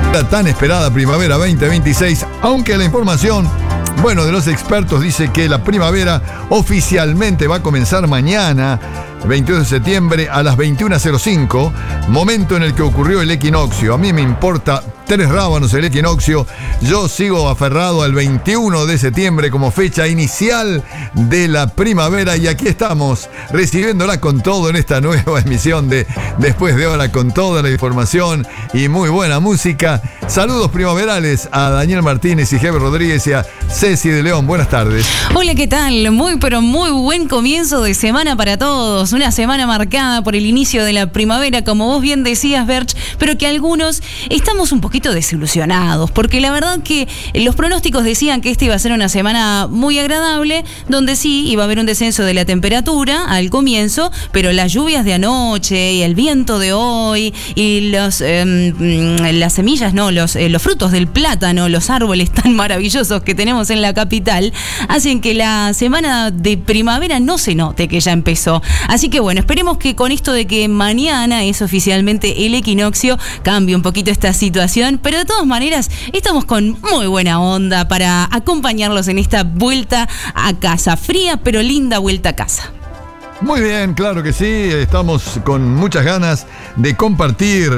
La tan esperada primavera 2026, aunque la información, de los expertos dice que la primavera oficialmente va a comenzar mañana, 22 de septiembre a las 21:05, momento en el que ocurrió el equinoccio. A mí me importa 3 rábanos el equinoccio. Yo sigo aferrado al 21 de septiembre como fecha inicial de la primavera y aquí estamos recibiéndola con todo en esta nueva emisión de Después de Hora, con toda la información y muy buena música. Saludos primaverales a Daniel Martínez y Heber Rodríguez y a Ceci de León. Buenas tardes. Hola, ¿qué tal? Muy buen comienzo de semana para todos. Una semana marcada por el inicio de la primavera, como vos bien decías, Berch, pero que algunos estamos un poquito desilusionados, porque la verdad que los pronósticos decían que esta iba a ser una semana muy agradable, donde sí iba a haber un descenso de la temperatura al comienzo, pero las lluvias de anoche y el viento de hoy y las semillas, los frutos del plátano, los árboles tan maravillosos que tenemos en la capital, hacen que la semana de primavera no se note que ya empezó. Así que esperemos que con esto de que mañana es oficialmente el equinoccio, cambie un poquito esta situación, pero de todas maneras estamos con muy buena onda para acompañarlos en esta vuelta a casa, fría pero linda vuelta a casa. Muy bien, claro que sí, estamos con muchas ganas de compartir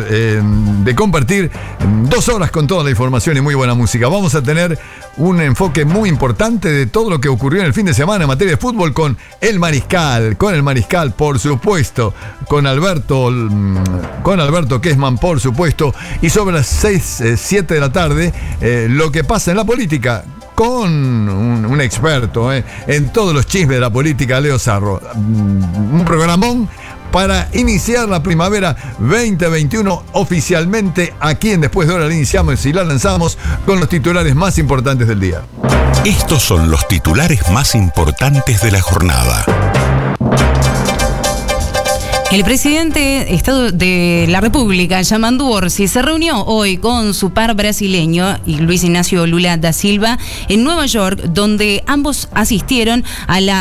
2 horas con toda la información y muy buena música. Vamos a tener un enfoque muy importante de todo lo que ocurrió en el fin de semana en materia de fútbol con el Mariscal, por supuesto, con Alberto Kessman, por supuesto, y sobre las 7 de la tarde, lo que pasa en la política, con un experto en todos los chismes de la política, Leo Sarro. Un programón para iniciar la primavera 2021 oficialmente. Aquí en Después de Hora la iniciamos y la lanzamos con los titulares más importantes del día. Estos son los titulares más importantes de la jornada. El presidente de la República, Yamandu Orsi, se reunió hoy con su par brasileño, Luis Ignacio Lula da Silva, en Nueva York, donde ambos asistirán, a la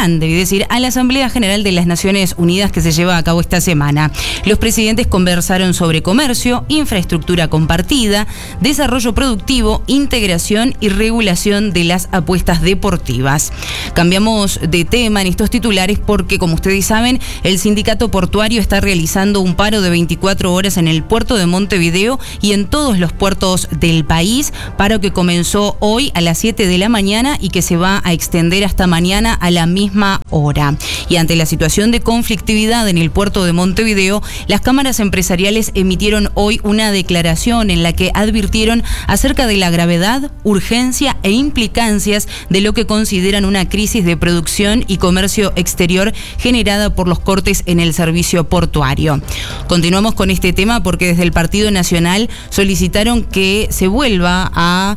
Asamblea General de las Naciones Unidas que se lleva a cabo esta semana. Los presidentes conversaron sobre comercio, infraestructura compartida, desarrollo productivo, integración y regulación de las apuestas deportivas. Cambiamos de tema en estos titulares porque, como ustedes saben, el sindicato portuario está realizando un paro de 24 horas en el puerto de Montevideo y en todos los puertos del país, paro que comenzó hoy a las 7 de la mañana y que se va a extender hasta mañana a la misma hora. Y ante la situación de conflictividad en el puerto de Montevideo, las cámaras empresariales emitieron hoy una declaración en la que advirtieron acerca de la gravedad, urgencia e implicancias de lo que consideran una crisis de producción y comercio exterior generada por los cortes en el servicio portuario. Continuamos con este tema porque desde el Partido Nacional solicitaron que se vuelva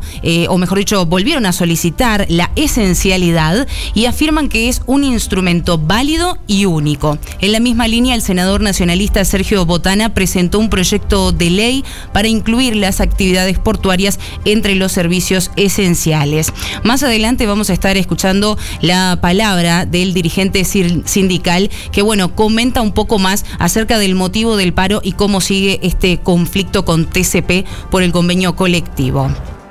volvieron a solicitar la esencialidad y afirman que es un instrumento válido y único. En la misma línea, el senador nacionalista Sergio Botana presentó un proyecto de ley para incluir las actividades portuarias entre los servicios esenciales. Más adelante vamos a estar escuchando la palabra del dirigente sindical que, comenta un poco más acerca del motivo del paro y cómo sigue este conflicto con TCP por el convenio colectivo.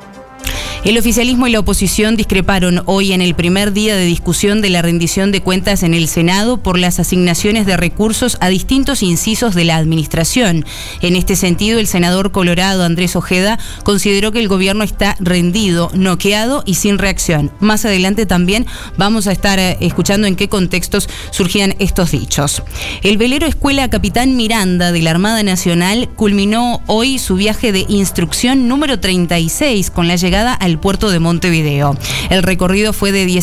El oficialismo y la oposición discreparon hoy en el primer día de discusión de la rendición de cuentas en el Senado por las asignaciones de recursos a distintos incisos de la administración. En este sentido, el senador colorado Andrés Ojeda consideró que el gobierno está rendido, noqueado y sin reacción. Más adelante también vamos a estar escuchando en qué contextos surgían estos dichos. El velero Escuela Capitán Miranda de la Armada Nacional culminó hoy su viaje de instrucción número 36 con la llegada al puerto de Montevideo. El recorrido fue de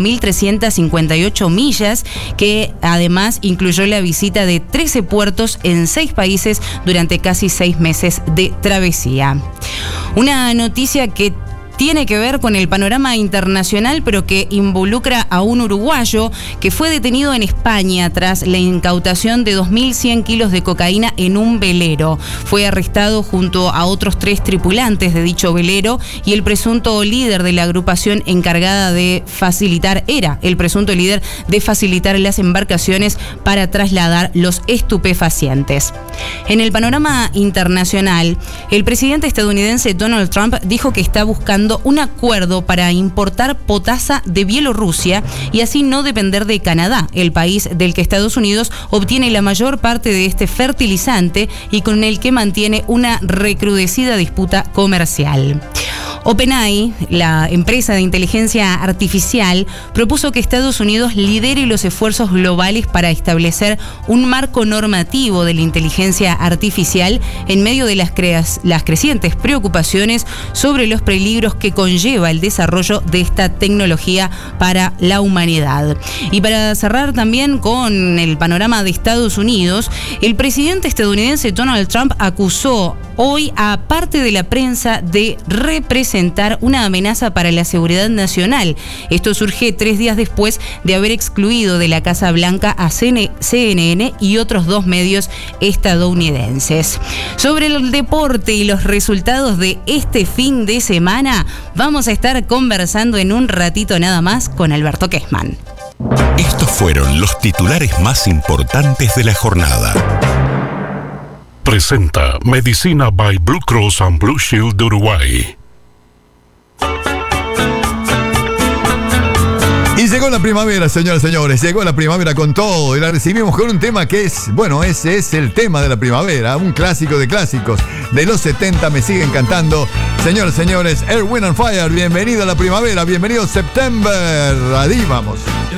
18.358 millas, que además incluyó la visita de 13 puertos en 6 países durante casi 6 meses de travesía. Una noticia que tiene que ver con el panorama internacional, pero que involucra a un uruguayo que fue detenido en España tras la incautación de 2.100 kilos de cocaína en un velero. Fue arrestado junto a otros 3 tripulantes de dicho velero y el presunto líder de la agrupación encargada de facilitar las embarcaciones para trasladar los estupefacientes. En el panorama internacional, el presidente estadounidense Donald Trump dijo que está buscando un acuerdo para importar potasa de Bielorrusia y así no depender de Canadá, el país del que Estados Unidos obtiene la mayor parte de este fertilizante y con el que mantiene una recrudecida disputa comercial. OpenAI, la empresa de inteligencia artificial, propuso que Estados Unidos lidere los esfuerzos globales para establecer un marco normativo de la inteligencia artificial en medio de las crecientes preocupaciones sobre los peligros que conlleva el desarrollo de esta tecnología para la humanidad. Y para cerrar también con el panorama de Estados Unidos, el presidente estadounidense Donald Trump acusó hoy a parte de la prensa de representar una amenaza para la seguridad nacional. Esto surge 3 días después de haber excluido de la Casa Blanca a CNN y otros 2 medios estadounidenses. Sobre el deporte y los resultados de este fin de semana, vamos a estar conversando en un ratito nada más con Alberto Kessman. Estos fueron los titulares más importantes de la jornada. Presenta Medicina by Blue Cross and Blue Shield de Uruguay. Y llegó la primavera, señoras y señores, llegó la primavera con todo y la recibimos con un tema que es, bueno, ese es el tema de la primavera, un clásico de clásicos de los 70, me siguen cantando. Señoras y señores, Earth, Wind and Fire, bienvenido a la primavera, bienvenido September, ahí vamos.